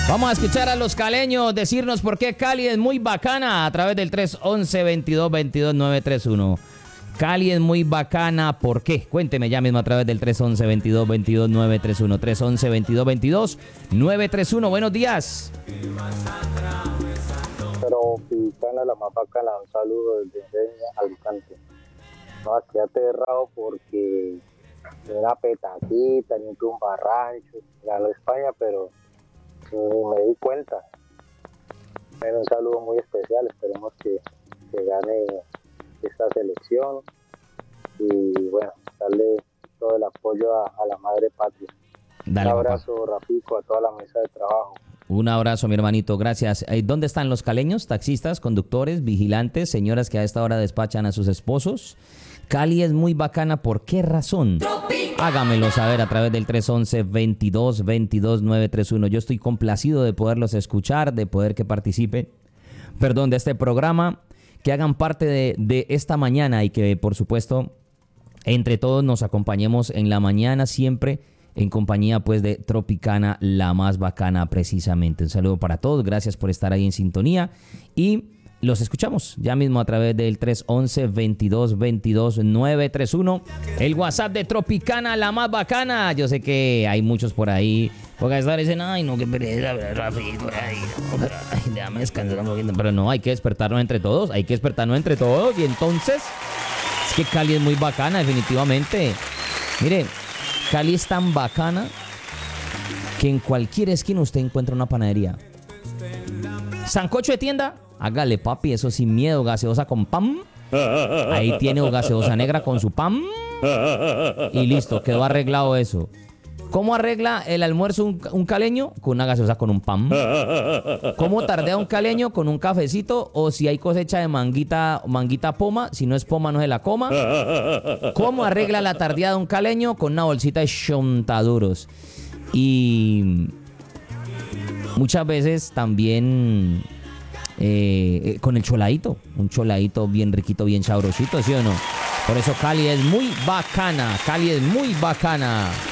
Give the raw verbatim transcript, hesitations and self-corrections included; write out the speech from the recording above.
Vamos a escuchar a los caleños decirnos por qué Cali es muy bacana a través del tres once, veintidós, veintidós, nueve tres uno. Cali es muy bacana, ¿por qué? Cuénteme ya mismo a través del tres once, veintidós, veintidós, nueve tres uno. tres once, veintidós, veintidós, nueve tres uno. Buenos días. Pero Picana, la más bacana, un saludo desde Alicante. No, aquí aterrado porque ni una petaquita, ni un tumbarrancho. Ganó España, pero ni me di cuenta. Pero un saludo muy especial, esperemos que, que gane esta selección y bueno, darle todo el apoyo a, a la madre patria. Dale, un abrazo, papá. Rafico, a toda la mesa de trabajo. Un abrazo, mi hermanito, gracias. ¿Dónde están los caleños? Taxistas, conductores, vigilantes, señoras que a esta hora despachan a sus esposos. Cali es muy bacana, ¿por qué razón? Hágamelo saber a través del tres once, veintidós, veintidós, nueve tres uno. Yo estoy complacido de poderlos escuchar, de poder que participen, perdón, de este programa, que hagan parte de, de esta mañana y que, por supuesto, entre todos nos acompañemos en la mañana siempre en compañía pues de Tropicana, la más bacana precisamente. Un saludo para todos, gracias por estar ahí en sintonía y los escuchamos ya mismo a través del tres once, veintidós, veintidós, nueve tres uno. El WhatsApp de Tropicana, la más bacana. Yo sé que hay muchos por ahí, porque a esta hora dicen, ay no, qué pereza, Rafi, por ahí, no, pero, ay, déjame descansar un poquito. Pero no, hay que despertarnos entre todos, hay que despertarnos entre todos. Y entonces, es que Cali es muy bacana, definitivamente. Mire, Cali es tan bacana que en cualquier esquina usted encuentra una panadería. Sancocho de tienda, hágale, papi, eso sin miedo, gaseosa con pan. Ahí tiene o gaseosa negra con su pan. Y listo, quedó arreglado eso. ¿Cómo arregla el almuerzo un, un caleño? Con una gaseosa con un pan. ¿Cómo tardea un caleño? Con un cafecito. O si hay cosecha de manguita, manguita poma, si no es poma no se la coma. ¿Cómo arregla la tardeada un caleño? Con una bolsita de chontaduros. Y muchas veces también eh, con el choladito, un choladito bien riquito, bien sabrosito, ¿sí o no? Por eso Cali es muy bacana, Cali es muy bacana.